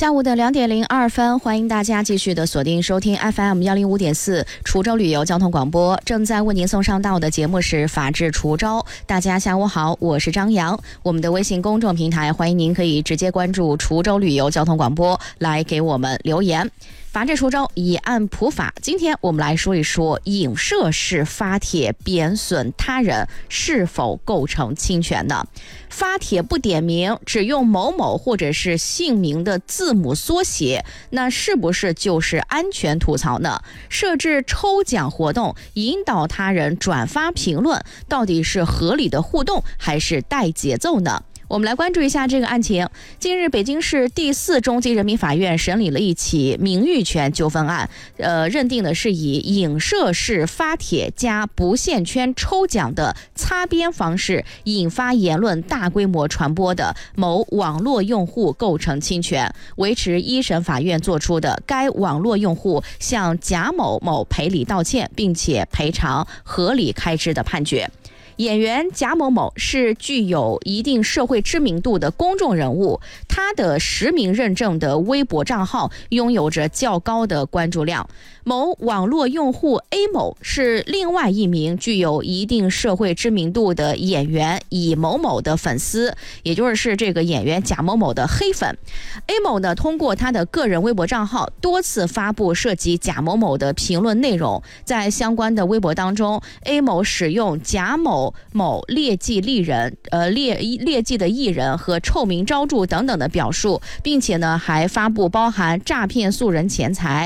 下午的2点02分，欢迎大家继续的锁定收听 FM 105.4滁州旅游交通广播。正在为您送上到的节目是法治滁州。大家下午好，我是张扬。我们的微信公众平台，欢迎您可以直接关注滁州旅游交通广播，来给我们留言。法治滁州，以案普法。今天我们来说一说影射式发帖贬损他人是否构成侵权呢？发帖不点名，只用某某或者是姓名的字母缩写，那是不是就是安全吐槽呢？设置抽奖活动，引导他人转发评论，到底是合理的互动还是带节奏呢？我们来关注一下这个案情。近日，北京市第4中级人民法院审理了一起名誉权纠纷案，认定的是以影射式发帖加不限圈抽奖的擦边方式引发言论大规模传播的某网络用户构成侵权，维持一审法院作出的该网络用户向贾某某赔礼道歉，并且赔偿合理开支的判决。演员贾某某是具有一定社会知名度的公众人物，他的实名认证的微博账号拥有着较高的关注量。某网络用户 A 某是另外一名具有一定社会知名度的演员乙某某的粉丝，也就是这个演员贾某某的黑粉。A 某呢，通过他的个人微博账号多次发布涉及贾某某的评论内容，在相关的微博当中 ，A 某使用贾某某劣迹艺人、劣迹的艺人和臭名昭著等等的表述，并且呢还发布包含诈骗素人钱财、